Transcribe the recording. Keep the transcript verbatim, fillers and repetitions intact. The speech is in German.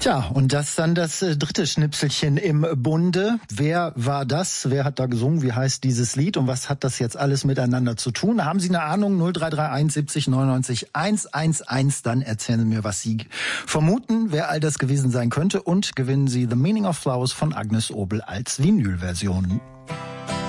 Tja, und das dann das äh, dritte Schnipselchen im Bunde. Wer war das? Wer hat da gesungen? Wie heißt dieses Lied? Und was hat das jetzt alles miteinander zu tun? Haben Sie eine Ahnung? null drei drei eins siebzig neunundneunzig hundertelf. Dann erzählen Sie mir, was Sie vermuten, wer all das gewesen sein könnte. Und gewinnen Sie The Meaning of Flowers von Agnes Obel als Vinylversion.